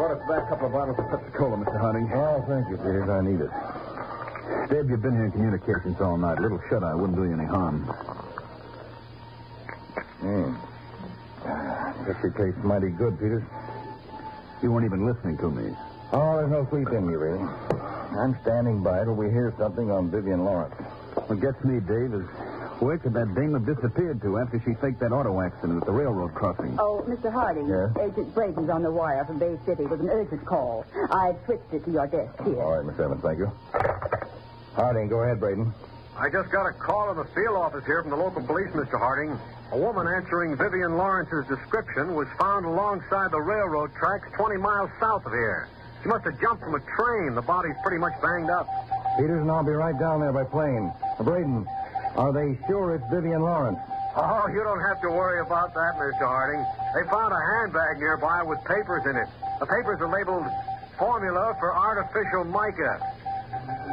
brought us back a couple of bottles of Pepsi-Cola, Mr. Harding. Oh, thank you, Peters. I need it. Dave, you've been here in communications all night. A little shut-eye wouldn't do you any harm. Pepsi tastes mighty good, Peters. You weren't even listening to me. Oh, there's no sleep in me, really. I'm standing by till we hear something on Vivian Lawrence. What gets me, Dave, is where could that dame have disappeared to after she faked that auto accident at the railroad crossing? Oh, Mr. Harding. Yes? Agent Braden's on the wire from Bay City with an urgent call. I've switched it to your desk here. All right, Miss Evans, thank you. Harding, go ahead, Braden. I just got a call in the field office here from the local police, Mr. Harding. A woman answering Vivian Lawrence's description was found alongside the railroad tracks 20 miles south of here. She must have jumped from a train. The body's pretty much banged up. Peters and I'll be right down there by plane. Braden, are they sure it's Vivian Lawrence? Oh, you don't have to worry about that, Mr. Harding. They found a handbag nearby with papers in it. The papers are labeled Formula for Artificial Mica.